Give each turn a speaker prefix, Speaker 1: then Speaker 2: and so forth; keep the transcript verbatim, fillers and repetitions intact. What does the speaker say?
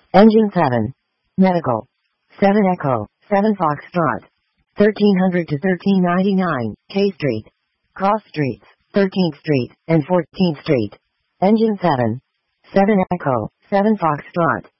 Speaker 1: Engine seven. Medical. seven Echo, seven Foxtrot. thirteen hundred to thirteen ninety-nine, K Street. Cross Streets, thirteenth Street, and fourteenth Street. Engine seven. seven Echo, seven Foxtrot.